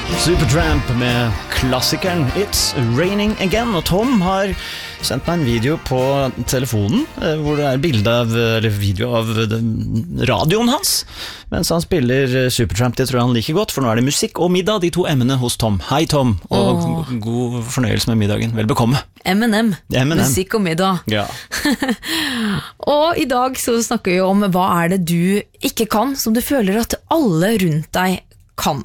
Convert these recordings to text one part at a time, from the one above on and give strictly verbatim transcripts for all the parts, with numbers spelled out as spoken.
Supertramp med klassikeren It's Raining Again. Og Tom har sendt meg en video på telefonen hvor det er bilde av, eller video av radioen hans mens han spiller Supertramp. Det tror jeg han liker godt, for nå er det musikk og middag, de to emnene hos Tom. Hei Tom, og oh. god fornøyelse med middagen. Vel bekomme. M and M, musikk og middag. Ja. Og i dag så snakker vi om hva er det du ikke kan, som du føler at alle rundt deg kan.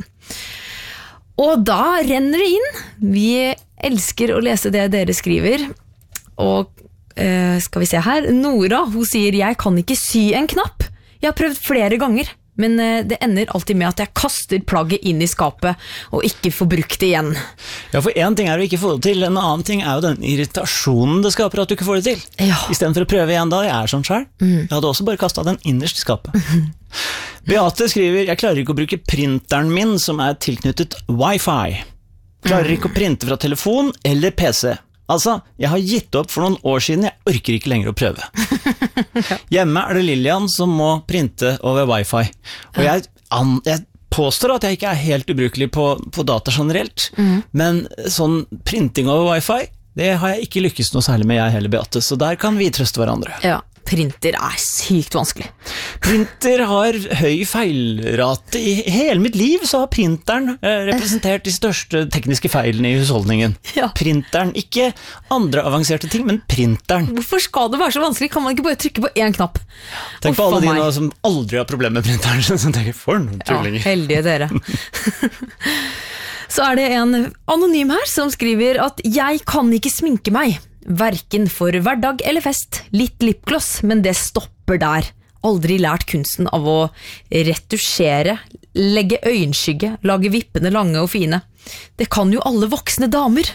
Og da renner det inn. Vi elsker å lese det dere skriver. Og eh, skal vi se her. Nora, hun sier, jeg kan ikke sy en knapp. Jeg har prøvd flere ganger, men eh, det ender alltid med at jeg kaster plagget inn i skapet og ikke får brukt det igjen. Ja, for en ting er å ikke få det til. En annen ting er jo den irritasjonen det skaper at du ikke får det til. Ja. I stedet for å prøve igjen da, jeg er sånn selv. Mm. Jeg hadde også bare kastet den innerst i skapet. Mm. Beate skriver, jeg klarer ikke å bruke printeren min som er tilknyttet Wi-Fi. Klarer ikke å printe fra telefon eller P C. Altså, jeg har gitt opp for noen år siden, jeg orker ikke lenger å prøve. Hjemme er det Lilian som må printe over Wi-Fi. Og jeg, jeg påstår at jeg ikke er helt ubrukelig på, på data generelt, mm. men sånn printing over Wi-Fi, det har jeg ikke lykkes noe særlig med jeg heller, Beate, så der kan vi trøste hverandre. Ja. Printer er sykt vanskelig. Printer har høy feilrate. I hele mitt liv så har printeren eh, representert de største tekniske feilene i husholdningen. Ja. Printeren, ikke andre avanserte ting, men printeren. Hvorfor skal det være så vanskelig? Kan man ikke bare trykke på en knapp? Tenk på alle de nå som aldri har problemer med printeren, så tenker jeg, for noen tullinger. Ja, heldige dere. Så er det en anonym her som skriver at jeg kan ikke sminke meg. Hverken for hverdag eller fest. Litt lipgloss, men det stopper der. Aldri lært kunsten av å retusjere, legge øyenskygge, lage vippene lange og fine. Det kan jo alle voksne damer.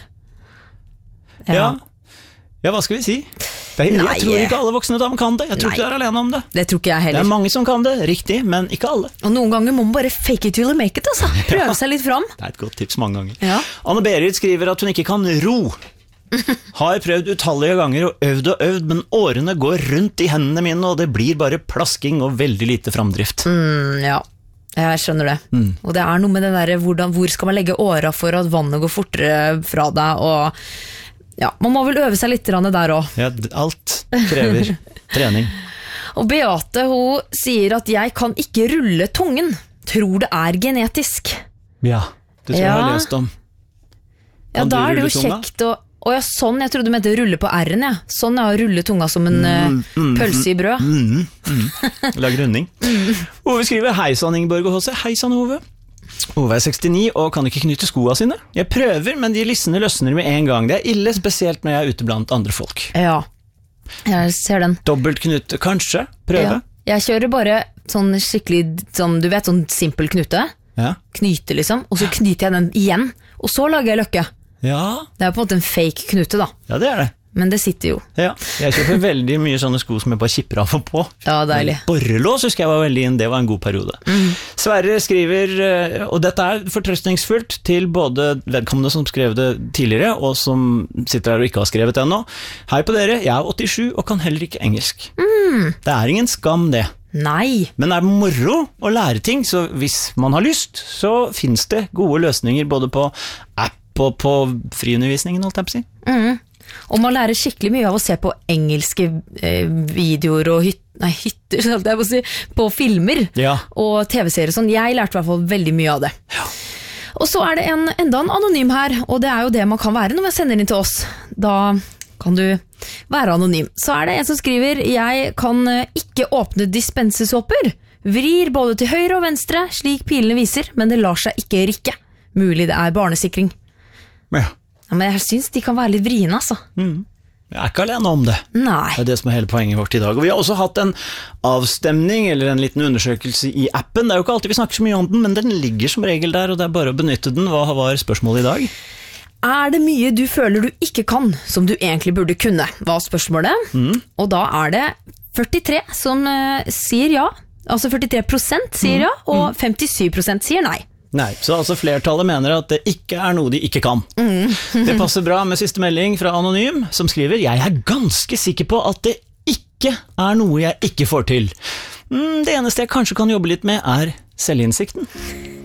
Ja, ja, ja hva skal vi si? Det er, jeg tror ikke alle voksne damer kan det. Jeg tror Nei. ikke du er alene om det. Det tror ikke jeg heller. Det er mange som kan det, riktig, men ikke alle. Og noen ganger må man bare fake it till you make it, altså. Prøve seg litt fram. Det er et godt tips mange ganger. Ja. Anne-Berit skriver at hun ikke kan ro. Har prøvd utallige ganger og øvd og øvd, men årene går rundt i hendene mine, og det blir bare plasking og veldig lite framdrift. Mm, ja, jeg skjønner det. Mm. Og det er noe med det der, hvordan, hvor skal man legge åra for at vannet går fortere fra deg, og ja, man må vel øve seg litt der også. Ja, alt krever trening. Og Beate, hun sier at jeg kan ikke rulle tungen. Tror det er genetisk. Ja, det tror jeg ja. jeg har lest om. Kan ja, da er det jo kjekt å Å ja, sånn, jeg trodde du mente rulle på R-en, ja. Sånn er å rulle tunga som en mm, mm, pølse i brød. Mm, mm. Lag runding. Mm. Ove skriver, hei sann Ingeborg og H C. Hei sann Ove. Ove er sekstini og kan ikke knytte skoene sine. Jeg prøver, men de lissene løsner med en gang. Det er ille, spesielt når jeg er ute blant andre folk. Ja, jeg ser den. Dobbelt knytte, kanskje? Prøve? Ja. Jeg kjører bare sånn skikkelig, sånn, du vet, sånn simpel knytte. Ja. Knyte liksom, og så knyter jeg den igjen, og så lager jeg løkke. Ja. Det er på en måte en fake knute da. Ja, det er det. Men det sitter jo. Ja, jeg kjøper veldig mye sånne sko som jeg bare kipper av og på. Ja, deilig. Borrelås husker jeg var veldig inn, det var en god periode. Mm. Sverre skriver, og dette er fortrøstningsfullt til både vedkommende som skrev det tidligere, og som sitter her og ikke har skrevet det ennå. Hei på dere, jeg er åttisju og kan heller ikke engelsk. Mm. Det er ingen skam det. Nei. Men er det moro å lære ting, så hvis man har lyst, så finnes det gode løsninger både på app og på friundervisningen, holdt jeg på å si. Mm. Og man lærer skikkelig mye av å se på engelske eh, videoer og hyt, nei, hytter, holdt jeg på å si, på filmer ja. Og tv-serier sånn. Jeg lærte i hvert fall veldig mye av det. Ja. Og så er det en, enda en anonym her, og det er jo det man kan være når man sender inn til oss. Da kan du være anonym. Så er det en som skriver, jeg kan ikke åpne dispensesåper. Vrir både til høyre og venstre, slik pilene viser, men det lar seg ikke rikke. Mulig det er barnesikring. Ja. Ja, men jeg synes de kan være litt vriene, altså. Mm. Jeg er ikke alene om det. Nei. Det er det som er hele poenget vårt i dag. Og vi har også hatt en avstemning, eller en liten undersøkelse i appen. Det er jo ikke alltid vi snakker så mye om den, men den ligger som regel der, og det er bare å benytte den. Hva var spørsmålet i dag? Er det mye du føler du ikke kan, som du egentlig burde kunne? Hva er spørsmålet? Mm. Og da er det førtitre som uh, sier ja. Altså førtitre prosent sier ja, og femtisju prosent sier nei. Nei, så altså flertallet mener at det ikke er noe de ikke kan. Mm. Det passer bra med siste melding fra Anonym, som skriver, jeg er ganske sikker på at det ikke er noe jeg ikke får til. Mm, det eneste jeg kanskje kan jobbe litt med er selvinnsikten.